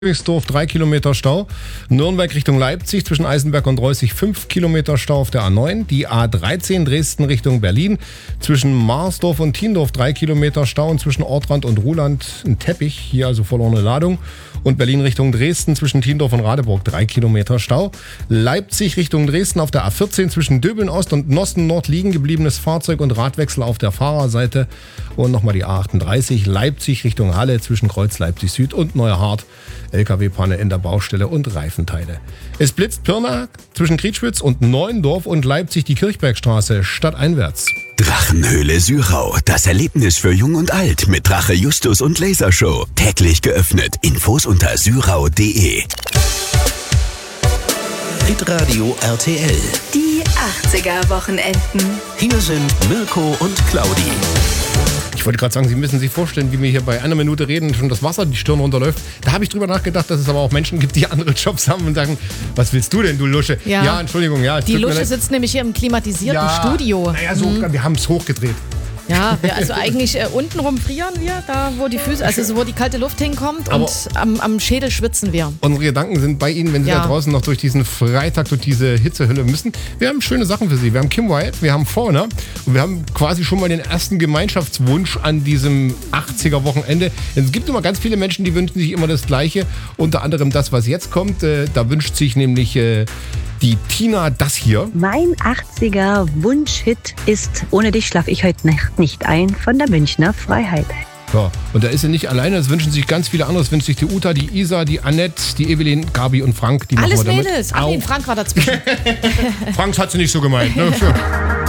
Königsdorf 3 Kilometer Stau. Nürnberg Richtung Leipzig zwischen Eisenberg und Reußig 5 Kilometer Stau auf der A9. Die A13 Dresden Richtung Berlin zwischen Marsdorf und Tiendorf 3 Kilometer Stau und zwischen Ortrand und Ruhland ein Teppich, hier also verlorene Ladung. Und Berlin Richtung Dresden zwischen Tiendorf und Radeburg 3 Kilometer Stau. Leipzig Richtung Dresden auf der A14 zwischen Döbeln Ost und Nossen Nord liegen gebliebenes Fahrzeug und Radwechsel auf der Fahrerseite. Und nochmal die A38 Leipzig Richtung Halle zwischen Kreuz Leipzig Süd und Neuhardt. LKW-Panne in der Baustelle und Reifenteile. Es blitzt Pirna zwischen Krietschwitz und Neuendorf und Leipzig die Kirchbergstraße stadteinwärts. Drachenhöhle Sürau, das Erlebnis für Jung und Alt mit Drache Justus und Lasershow. Täglich geöffnet. Infos unter sürau.de. Hitradio RTL. Die 80er-Wochenenden. Hier sind Mirko und Claudi. Ich wollte gerade sagen, Sie müssen sich vorstellen, wie wir hier bei einer Minute reden, schon das Wasser die Stirn runterläuft. Da habe ich drüber nachgedacht, dass es aber auch Menschen gibt, die andere Jobs haben und sagen, was willst du denn, du Lusche? Ja, Entschuldigung. Ja, die Lusche sitzt nämlich hier im klimatisierten Studio. Naja, so, wir haben es hochgedreht. Ja, also eigentlich untenrum frieren wir, da wo die Füße, also so wo die kalte Luft hinkommt, aber und am Schädel schwitzen wir. Unsere Gedanken sind bei Ihnen, wenn Sie da draußen noch durch diesen Freitag, durch diese Hitzehölle müssen. Wir haben schöne Sachen für Sie. Wir haben Kim Wilde, wir haben Fauna und wir haben quasi schon mal den ersten Gemeinschaftswunsch an diesem 80er-Wochenende. Es gibt immer ganz viele Menschen, die wünschen sich immer das Gleiche. Unter anderem das, was jetzt kommt. Da wünscht sich nämlich die Tina das hier. Mein 80er-Wunschhit ist Ohne dich schlaf ich heute Nacht nicht ein von der Münchner Freiheit. Ja, und da ist sie nicht alleine, es wünschen sich ganz viele andere. Es wünscht sich die Uta, die Isa, die Annette, die Evelyn, Gabi und Frank. Die alles machen wir Mädels. Ach nee, Frank war dazwischen. Frank hat sie nicht so gemeint. Ne?